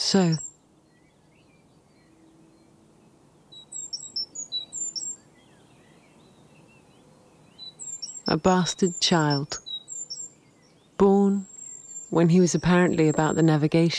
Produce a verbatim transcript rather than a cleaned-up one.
so. A bastard child, born when he was apparently about the navigation.